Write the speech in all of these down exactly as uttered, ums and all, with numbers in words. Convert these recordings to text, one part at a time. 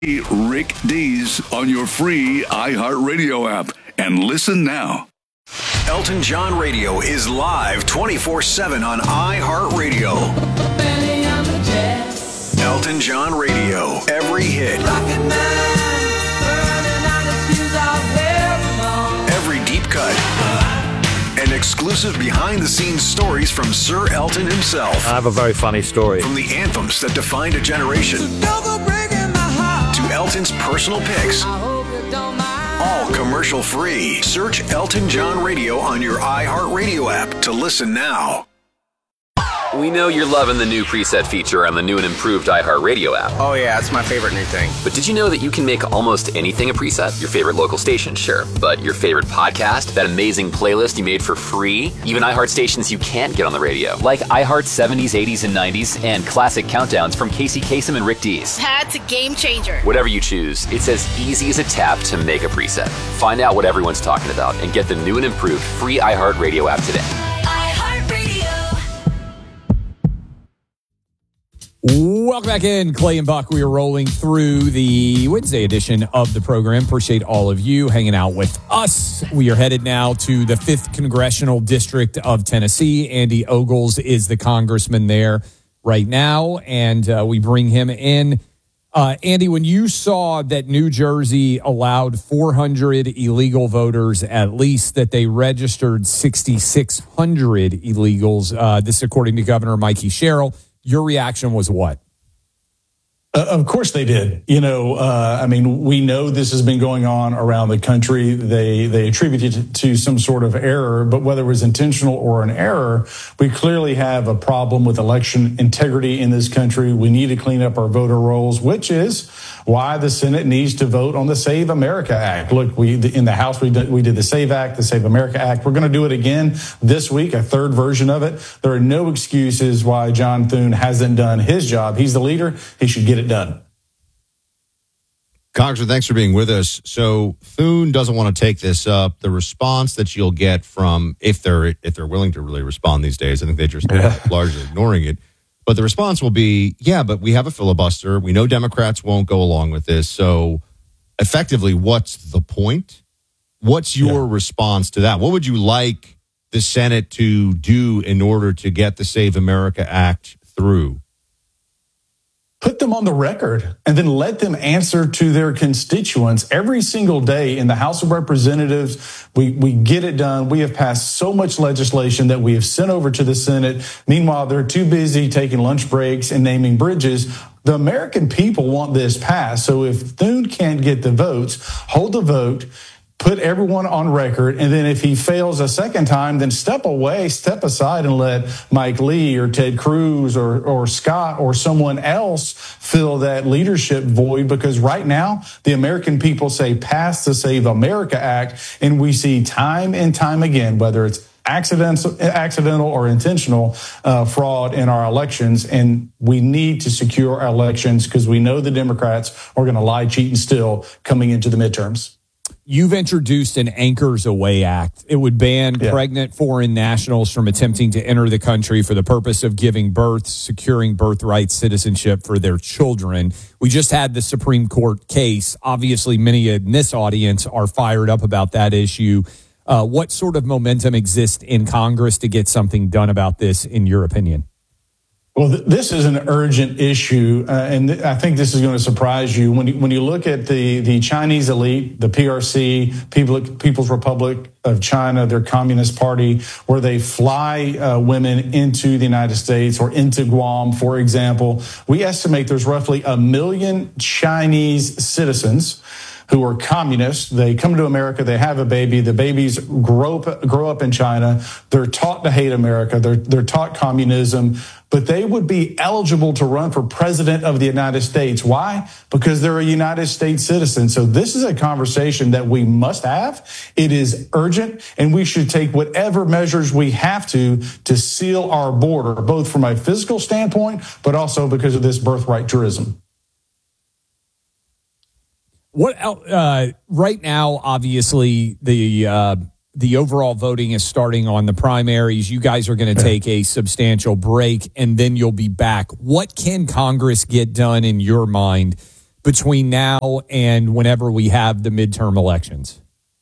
Rick Dees on your free iHeartRadio app and listen now. Elton John Radio is live twenty-four seven on iHeartRadio. Elton John Radio, every hit, every deep cut, and exclusive behind-the-scenes stories from Sir Elton himself. I have a very funny story. From the anthems that defined a generation to Elton's personal picks. All commercial free. Search Elton John Radio on your iHeartRadio app to listen now. We know you're loving the new preset feature on the new and improved iHeartRadio app. Oh yeah, it's my favorite new thing. But did you know that you can make almost anything a preset? Your favorite local station, sure. But your favorite podcast, that amazing playlist you made for free, even iHeart stations you can't get on the radio, like iHeart seventies, eighties, and nineties, and classic countdowns from Casey Kasem and Rick Dees. That's a game changer. Whatever you choose, it's as easy as a tap to make a preset. Find out what everyone's talking about and get the new and improved free iHeartRadio app today. Welcome back in, Clay and Buck. We are rolling through the Wednesday edition of the program. Appreciate all of you hanging out with us. We are headed now to the fifth Congressional District of Tennessee. Andy Ogles is the congressman there right now, and uh, we bring him in. Uh, Andy, when you saw that New Jersey allowed four hundred illegal voters, at least that they registered six thousand six hundred illegals, uh, this according to Governor Mikey Sherrill, your reaction was what? Uh, of course they did. You know, uh, I mean, we know this has been going on around the country. They they attribute it to some sort of error, but whether it was intentional or an error, we clearly have a problem with election integrity in this country. We need to clean up our voter rolls, which is why the Senate needs to vote on the Save America Act. Look, we in the House, we did, we did the Save Act, the Save America Act. We're going to do it again this week, a third version of it. There are no excuses why John Thune hasn't done his job. He's the leader. He should get it done. Congressman, thanks for being with us. So Thune doesn't want to take this up. The response that you'll get from, if they're if they're willing to really respond these days, I think they're just yeah. largely ignoring it. But the response will be, yeah, but we have a filibuster. We know Democrats won't go along with this. So effectively, what's the point? What's your yeah. response to that? What would you like the Senate to do in order to get the Save America Act through? Put them on the record and then let them answer to their constituents every single day in the House of Representatives. We, we get it done. We have passed so much legislation that we have sent over to the Senate. Meanwhile, they're too busy taking lunch breaks and naming bridges. The American people want this passed. So if Thune can't get the votes, hold the vote, put everyone on record, and then if he fails a second time, then step away, step aside, and let Mike Lee or Ted Cruz or, or Scott or someone else fill that leadership void, because right now the American people say pass the Save America Act, and we see time and time again, whether it's accidental, accidental or intentional uh, fraud in our elections, and we need to secure our elections because we know the Democrats are going to lie, cheat, and steal coming into the midterms. You've introduced an Anchors Away Act. It would ban yeah. pregnant foreign nationals from attempting to enter the country for the purpose of giving birth, securing birthright citizenship for their children. We just had the Supreme Court case. Obviously, many in this audience are fired up about that issue. Uh, what sort of momentum exists in Congress to get something done about this, in your opinion? Well, th- this is an urgent issue, uh, and th- I think this is going to surprise you. When you, when you look at the, the Chinese elite, the P R C, People, People's Republic of China, their Communist Party, where they fly uh, women into the United States or into Guam, for example, we estimate there's roughly a million Chinese citizens who are communists. They come to America, they have a baby, the babies grow up, grow up in China, they're taught to hate America, they're, they're taught communism, but they would be eligible to run for president of the United States. Why? Because they're a United States citizen. So this is a conversation that we must have. It is urgent, and we should take whatever measures we have to to seal our border, both from a physical standpoint, but also because of this birthright tourism. What uh, right now? Obviously, the uh, the overall voting is starting on the primaries. You guys are going to take a substantial break, and then you'll be back. What can Congress get done in your mind between now and whenever we have the midterm elections?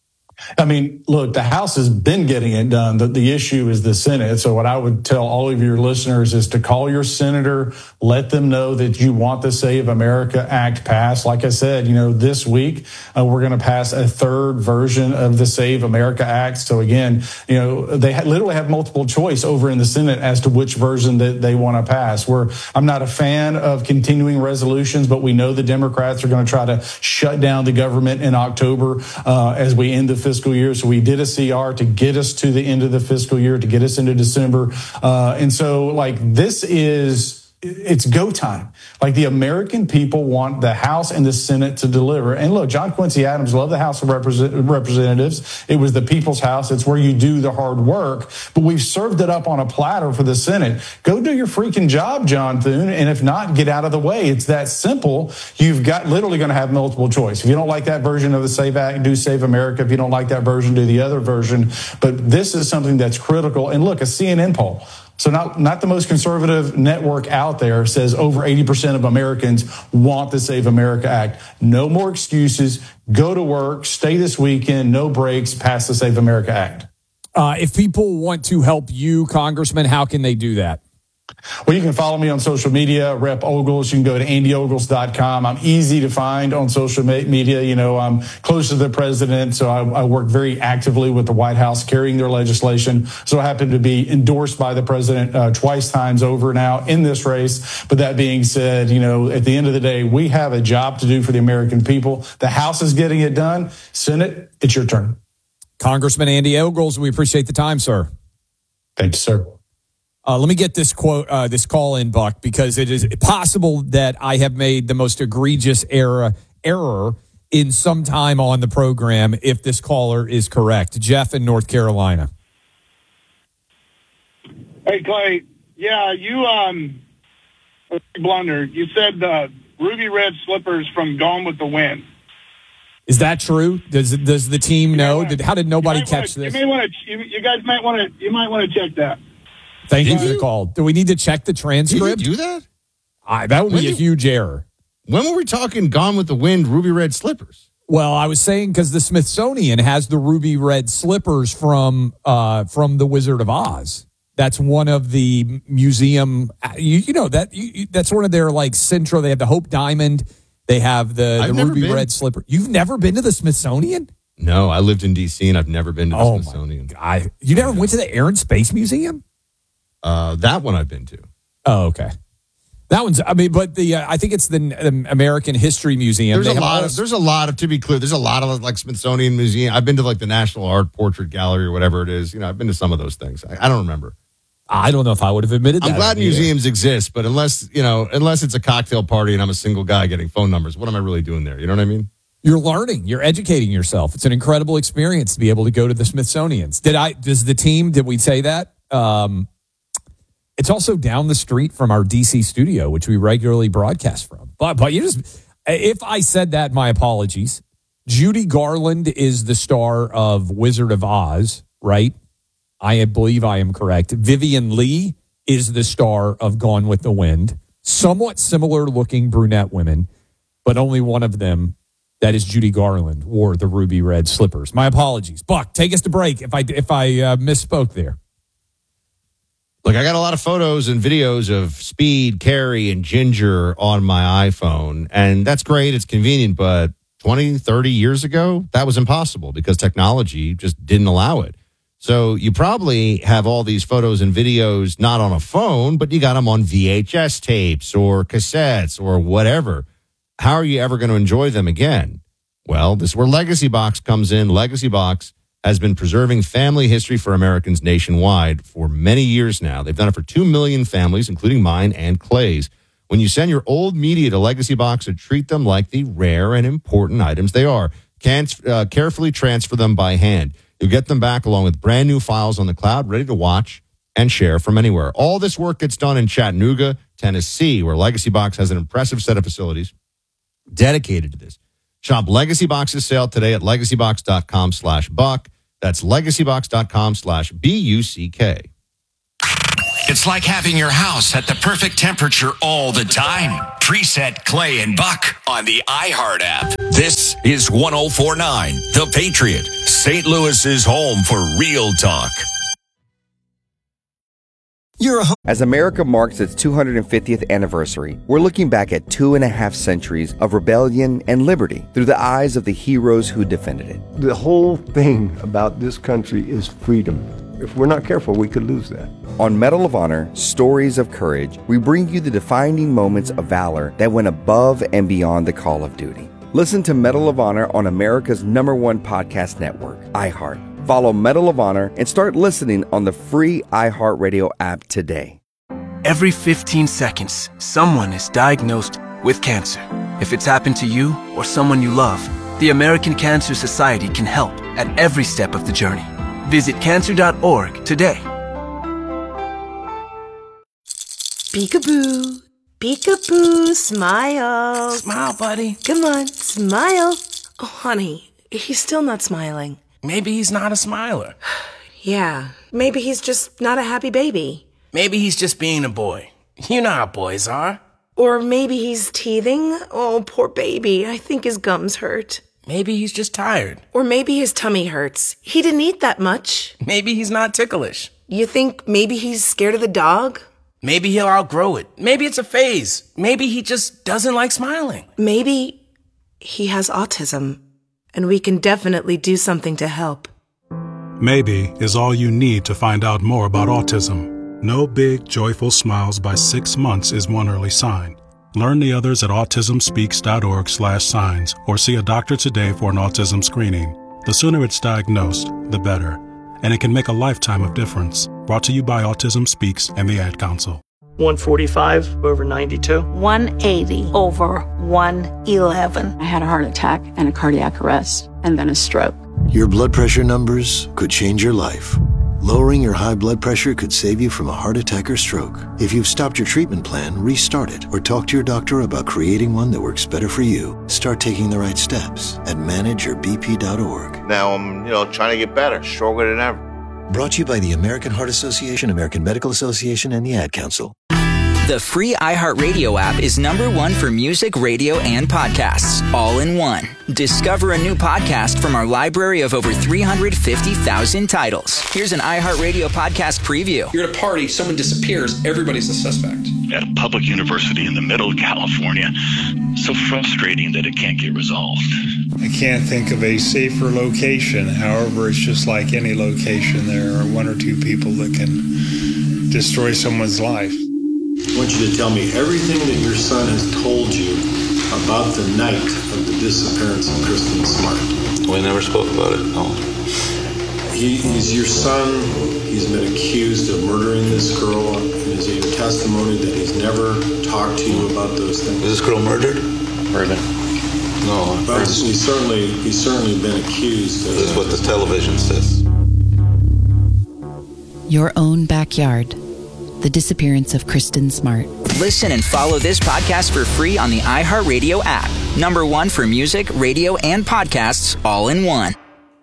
I mean, look, the House has been getting it done. The, the issue is the Senate. So what I would tell all of your listeners is to call your senator, let them know that you want the Save America Act passed. Like I said, you know, this week uh, we're going to pass a third version of the Save America Act. So again, you know, they ha- literally have multiple choice over in the Senate as to which version that they want to pass. We're, I'm not a fan of continuing resolutions, but we know the Democrats are going to try to shut down the government in October uh, as we end the fiscal year. So we did a C R to get us to the end of the fiscal year, to get us into December. Uh, and so like this is, it's go time. Like the American people want the House and the Senate to deliver. And look, John Quincy Adams loved the House of Representatives. It was the people's house. It's where you do the hard work. But we've served it up on a platter for the Senate. Go do your freaking job, John Thune. And if not, get out of the way. It's that simple. You've got literally going to have multiple choice. If you don't like that version of the Save Act, do Save America. If you don't like that version, do the other version. But this is something that's critical. And look, a C N N poll. So not, not the most conservative network out there says over eighty percent of Americans want the Save America Act. No more excuses. Go to work. Stay this weekend. No breaks. Pass the Save America Act. Uh, if people want to help you, Congressman, how can they do that? Well, you can follow me on social media, Rep Ogles. You can go to andy ogles dot com. I'm easy to find on social media. You know, I'm close to the president, so I, I work very actively with the White House carrying their legislation. So I happen to be endorsed by the president uh, twice times over now in this race. But that being said, you know, at the end of the day, we have a job to do for the American people. The House is getting it done. Senate, it's your turn. Congressman Andy Ogles, we appreciate the time, sir. Thank you, sir. Uh, let me get this quote, uh, this call in, Buck, because it is possible that I have made the most egregious error error in some time on the program if this caller is correct. Jeff in North Carolina. Hey, Clay. Yeah, you, um, blunder. You said the ruby red slippers from Gone with the Wind. Is that true? Does does the team know? Wanna, did, how did nobody catch wanna, this? You may want to. You, you guys might want to. You might want to check that. Thank Did you for you? the call. Do we need to check the transcript? Did you do that? I, that would When be a did- huge error. When were we talking Gone with the Wind, ruby red slippers? Well, I was saying because the Smithsonian has the ruby red slippers from uh, from the Wizard of Oz. That's one of the museum. You, you know that you, that's one of their like central. They have the Hope Diamond. They have the, I've the never ruby been. red slipper. You've never been to the Smithsonian? No, I lived in D C and I've never been to the Oh my Smithsonian. God! You never went to the Air and Space Museum? Uh, that one I've been to. Oh, okay. That one's. I mean, but the uh, I think it's the, the American History Museum. There's They a have lot all- of, there's a lot of, to be clear, there's a lot of like Smithsonian Museum. I've been to like the National Art Portrait Gallery or whatever it is. You know, I've been to some of those things. I, I don't remember. I don't know if I would have admitted that. I'm glad either. museums exist, but unless, you know, unless it's a cocktail party and I'm a single guy getting phone numbers, what am I really doing there? You know what I mean? You're learning. You're educating yourself. It's an incredible experience to be able to go to the Smithsonian's. Did I? Does the team? Did we say that? Um, it's also down the street from our D C studio, which we regularly broadcast from. But but you just, if I said that, my apologies. Judy Garland is the star of Wizard of Oz, right? I believe I am correct. Vivian Lee is the star of Gone with the Wind. Somewhat similar looking brunette women, but only one of them, that is Judy Garland, wore the ruby red slippers. My apologies. Buck, take us to break if I, if I uh, misspoke there. Look, I got a lot of photos and videos of Speed, Carrie, and Ginger on my iPhone, and that's great. It's convenient, but twenty, thirty years ago, that was impossible because technology just didn't allow it. So you probably have all these photos and videos not on a phone, but you got them on V H S tapes or cassettes or whatever. How are you ever going to enjoy them again? Well, this is where Legacy Box comes in. Legacy Box has been preserving family history for Americans nationwide for many years now. They've done it for two million families, including mine and Clay's. When you send your old media to Legacy Box, to treat them like the rare and important items they are. Can't uh, carefully transfer them by hand. You'll get them back along with brand new files on the cloud, ready to watch and share from anywhere. All this work gets done in Chattanooga, Tennessee, where Legacy Box has an impressive set of facilities dedicated to this. Shop Legacy Box's sale today at legacybox.com slash buck. That's legacybox.com slash B U C K. It's like having your house at the perfect temperature all the time. Preset Clay and Buck on the iHeart app. This is one oh four point nine The Patriot, Saint Louis's home for real talk. You're a As America marks its two hundred fiftieth anniversary, we're looking back at two and a half centuries of rebellion and liberty through the eyes of the heroes who defended it. The whole thing about this country is freedom. If we're not careful, we could lose that. On Medal of Honor, Stories of Courage, we bring you the defining moments of valor that went above and beyond the call of duty. Listen to Medal of Honor on America's number one podcast network, iHeart. Follow Medal of Honor and start listening on the free iHeartRadio app today. Every fifteen seconds, someone is diagnosed with cancer. If it's happened to you or someone you love, the American Cancer Society can help at every step of the journey. Visit cancer dot org today. Peekaboo. Peekaboo. Smile. Smile, buddy. Come on, smile. Oh, honey, he's still not smiling. Maybe he's not a smiler. Yeah, maybe he's just not a happy baby. Maybe he's just being a boy. You know how boys are. Or maybe he's teething. Oh, poor baby. I think his gums hurt. Maybe he's just tired. Or maybe his tummy hurts. He didn't eat that much. Maybe he's not ticklish. You think maybe he's scared of the dog? Maybe he'll outgrow it. Maybe it's a phase. Maybe he just doesn't like smiling. Maybe he has autism, and we can definitely do something to help. Maybe is all you need to find out more about autism. No big, joyful smiles by six months is one early sign. Learn the others at autism speaks dot org slash signs or see a doctor today for an autism screening. The sooner it's diagnosed, the better. And it can make a lifetime of difference. Brought to you by Autism Speaks and the Ad Council. one forty-five over ninety-two. one eighty over one eleven. I had a heart attack and a cardiac arrest and then a stroke. Your blood pressure numbers could change your life. Lowering your high blood pressure could save you from a heart attack or stroke. If you've stopped your treatment plan, restart it or talk to your doctor about creating one that works better for you. Start taking the right steps at manage your b p dot org. Now I'm, you know, trying to get better, stronger than ever. Brought to you by the American Heart Association, American Medical Association, and the Ad Council. The free iHeartRadio app is number one for music, radio, and podcasts, all in one. Discover a new podcast from our library of over three hundred fifty thousand titles. Here's an iHeartRadio podcast preview. You're at a party, someone disappears, everybody's a suspect. At a public university in the middle of California, so frustrating that it can't get resolved. I can't think of a safer location. However, it's just like any location. There are one or two people that can destroy someone's life. I want you to tell me everything that your son has told you about the night of the disappearance of Kristen Smart. We never spoke about it, no. He, he's your son. He's been accused of murdering this girl. And is it your testimony that he's never talked to you about those things? Was this girl murdered? Murdered. No. But he's certainly, he's certainly been accused of This is what the television says. Your own backyard. The disappearance of Kristen Smart. Listen and follow this podcast for free on the iHeartRadio app. Number one for music, radio, and podcasts, all in one.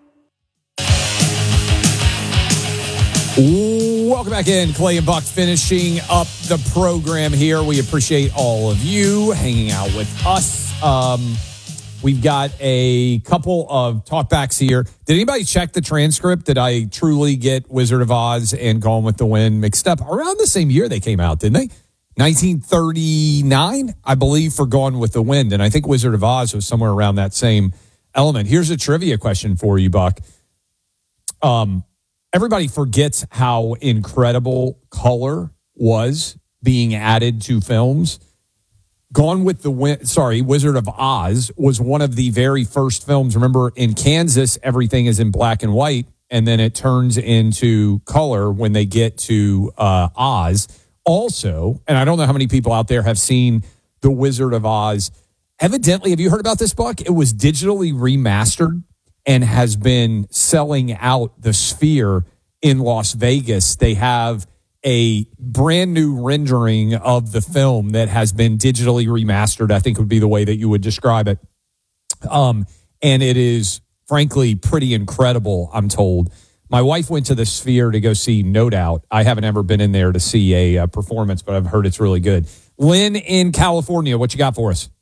Welcome back in. Clay and Buck finishing up the program here. We appreciate all of you hanging out with us. Um, we've got a couple of talkbacks here. Did anybody check the transcript? Did I truly get Wizard of Oz and Gone with the Wind mixed up? Around the same year they came out, didn't they? nineteen thirty-nine, I believe, for Gone with the Wind. And I think Wizard of Oz was somewhere around that same element. Here's a trivia question for you, Buck. Um, everybody forgets how incredible color was being added to films. Gone with the Wind, sorry, Wizard of Oz was one of the very first films. Remember, in Kansas, everything is in black and white, and then it turns into color when they get to uh, Oz. Also, and I don't know how many people out there have seen The Wizard of Oz. Evidently, have you heard about this, Buck? It was digitally remastered and has been selling out the Sphere in Las Vegas. They have a brand new rendering of the film that has been digitally remastered, I think would be the way that you would describe it. Um, and it is, frankly, pretty incredible, I'm told. My wife went to the Sphere to go see No Doubt. I haven't ever been in there to see a uh, performance, but I've heard it's really good. Lynn in California, what you got for us?